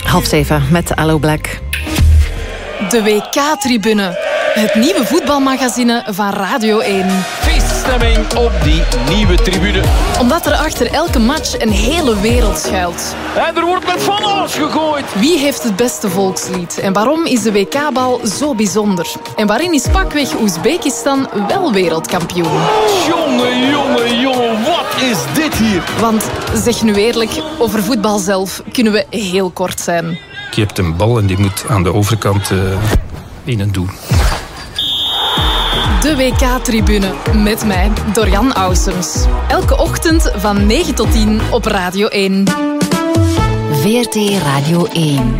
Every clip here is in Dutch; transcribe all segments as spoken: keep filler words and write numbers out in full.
Half zeven met Allo Black. De W K-tribune. Het nieuwe voetbalmagazine van Radio één. Feeststemming op die nieuwe tribune. Omdat er achter elke match een hele wereld schuilt. En er wordt met van alles gegooid. Wie heeft het beste volkslied? En waarom is de W K-bal zo bijzonder? En waarin is pakweg Oezbekistan wel wereldkampioen? Jongen, jongen, jongen, wat is dit hier? Want, zeg nu eerlijk, over voetbal zelf kunnen we heel kort zijn. Je hebt een bal en die moet aan de overkant uh, in een doel. De W K-tribune met mij, Dorian Ausums. Elke ochtend van negen tot tien op Radio één. V R T Radio één.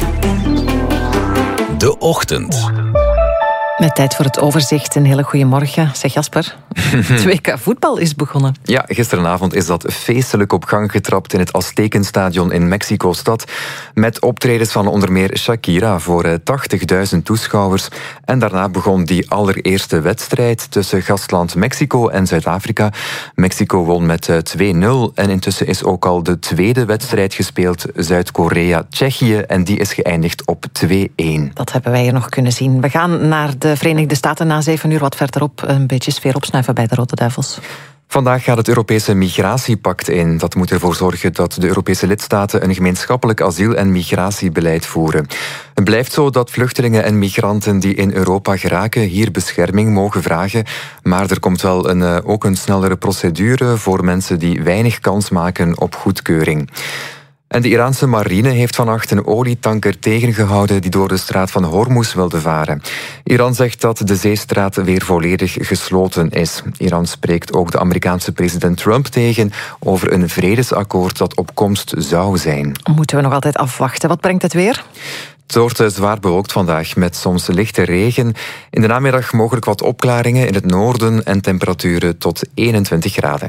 De ochtend. Met tijd voor het overzicht. Een hele goede morgen. Zeg Jasper, het W K voetbal is begonnen. Ja, gisteravond is dat feestelijk op gang getrapt in het Aztekenstadion in Mexico-stad. Met optredens van onder meer Shakira voor tachtigduizend toeschouwers. En daarna begon die allereerste wedstrijd tussen gastland Mexico en Zuid-Afrika. Mexico won met twee nul en intussen is ook al de tweede wedstrijd gespeeld. Zuid-Korea-Tsjechië en die is geëindigd op twee één. Dat hebben wij hier nog kunnen zien. We gaan naar de Verenigde Staten na zeven uur wat verderop. Een beetje sfeer opsnuiven bij de Rode Duivels. Vandaag gaat het Europese migratiepact in. Dat moet ervoor zorgen dat de Europese lidstaten een gemeenschappelijk asiel- en migratiebeleid voeren. Het blijft zo dat vluchtelingen en migranten die in Europa geraken hier bescherming mogen vragen. Maar er komt wel een, ook een snellere procedure voor mensen die weinig kans maken op goedkeuring. En de Iraanse marine heeft vannacht een olietanker tegengehouden die door de straat van Hormuz wilde varen. Iran zegt dat de zeestraat weer volledig gesloten is. Iran spreekt ook de Amerikaanse president Trump tegen over een vredesakkoord dat op komst zou zijn. Moeten we nog altijd afwachten. Wat brengt het weer? Het wordt zwaar bewolkt vandaag met soms lichte regen. In de namiddag mogelijk wat opklaringen in het noorden en temperaturen tot eenentwintig graden.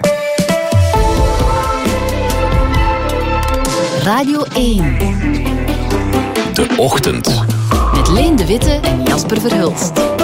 Radio één. De ochtend. Met Leen de Witte en Jasper Verhulst.